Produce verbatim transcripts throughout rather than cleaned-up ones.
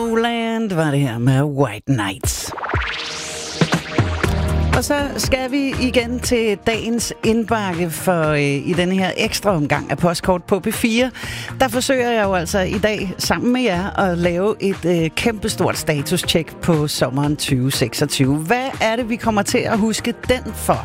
Lowland var det her med White Nights. Og så skal vi igen til dagens indbakke for øh, i denne her ekstra omgang af Postkort på P fire. Der forsøger jeg jo altså i dag sammen med jer at lave et øh, kæmpestort status-check på sommeren tyve seksogtyve. Hvad er det, vi kommer til at huske den for?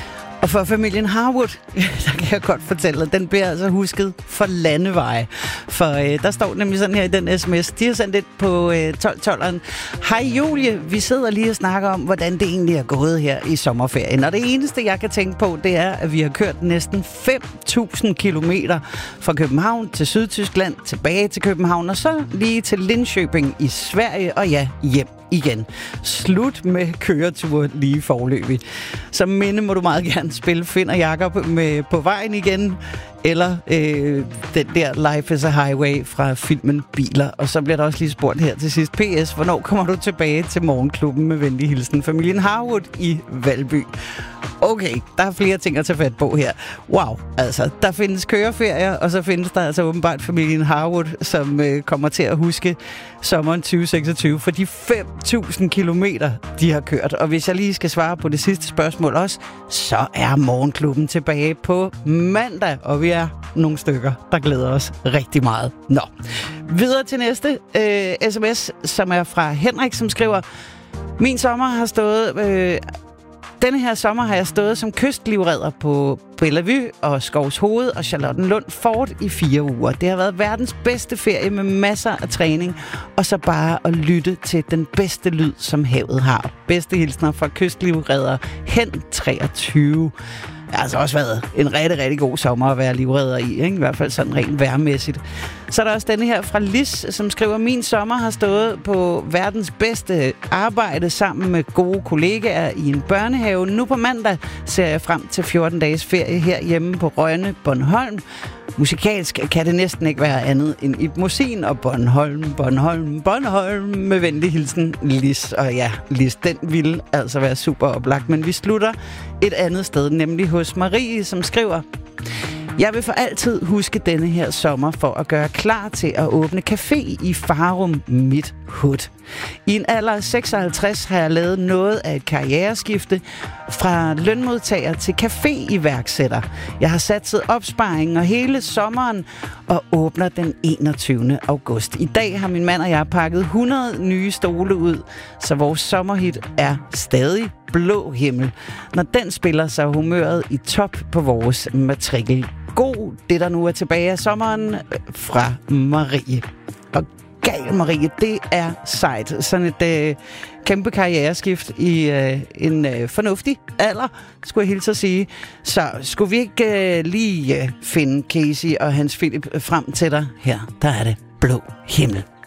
Og for familien Harwood, der kan jeg godt fortælle, at den bliver altså husket for landeveje. For øh, der står nemlig sådan her i den sms, de har sendt et på øh, tolv tolveren. Hej Julie, vi sidder lige og snakker om, hvordan det egentlig er gået her i sommerferien. Og det eneste, jeg kan tænke på, det er, at vi har kørt næsten fem tusind kilometer fra København til Sydtyskland, tilbage til København, og så lige til Linköping i Sverige, og ja, hjem igen. Slut med køretur lige forløbig. Som minde må du meget gerne spille Finn og Jakob med På vejen igen, eller øh, den der Life is a Highway fra filmen Biler. Og så bliver der også lige spurgt her til sidst. P S. Hvornår kommer du tilbage til Morgenklubben med venlig hilsen? Familien Harwood i Valby. Okay, der er flere ting at tage fat på her. Wow, altså, der findes køreferier, og så findes der altså åbenbart familien Harwood, som øh, kommer til at huske sommeren tyve seksogtyve for de fem tusind kilometer, de har kørt. Og hvis jeg lige skal svare på det sidste spørgsmål også, så er Morgenklubben tilbage på mandag, og vi er nogle stykker, der glæder os rigtig meget. Nå, videre til næste øh, sms, som er fra Henrik, som skriver: Min sommer har stået... Øh, Denne her sommer har jeg stået som kystlivredder på Bellevue og Skovshoved og Charlottenlund Fort i fire uger. Det har været verdens bedste ferie med masser af træning, og så bare at lytte til den bedste lyd, som havet har. Bedste hilsner fra kystlivredder Hen treogtyve. Det har altså også været en rigtig, rigtig god sommer at være livredder i, ikke? I hvert fald sådan rent vejrmæssigt. Så er der også denne her fra Lis, som skriver: Min sommer har stået på verdens bedste arbejde sammen med gode kollegaer i en børnehave. Nu på mandag ser jeg frem til fjorten dages ferie herhjemme på Rønne, Bornholm. Musikalsk kan det næsten ikke være andet end Ib Mossin og Bornholm, Bornholm, Bornholm med venlig hilsen Lis. Og ja, Lis, den ville altså være super oplagt, men vi slutter et andet sted, nemlig hos Marie, som skriver: Jeg vil for altid huske denne her sommer for at gøre klar til at åbne café i Farum Midt Hood. I en alder af seksoghalvtreds har jeg lavet noget af et karriereskifte fra lønmodtager til café-iværksætter. Jeg har satset opsparingen og hele sommeren og åbner den enogtyvende august. I dag har min mand og jeg pakket hundrede nye stole ud, så vores sommerhit er stadig Blå Himmel. Når den spiller, så er humøret i top på vores matrikel. God, det der nu er tilbage af sommeren, fra Marie. Og gal, Marie, det er sejt. Sådan et øh, kæmpe karriereskift i øh, en øh, fornuftig alder, skulle jeg hilse at sige. Så skulle vi ikke øh, lige øh, finde Casey og Hans Philip frem til dig? Her, der er det Blå Himmel.